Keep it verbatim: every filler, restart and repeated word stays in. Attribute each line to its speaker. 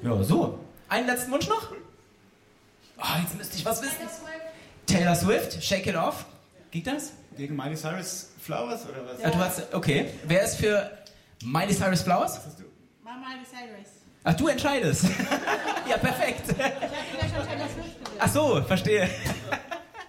Speaker 1: Ja, so. Einen letzten Wunsch noch? Oh, jetzt müsste ich was wissen. Taylor Swift, Shake It Off. Geht das?
Speaker 2: Gegen Miley Cyrus Flowers oder was?
Speaker 1: Ja. Ah, du hast, okay. Wer ist für Miley Cyrus Flowers?
Speaker 3: Was hast du? Miley Cyrus.
Speaker 1: Ach, du entscheidest. Ja, perfekt.
Speaker 3: Ich habe ja schon Taylor Swift gesagt.
Speaker 1: Ach so, verstehe.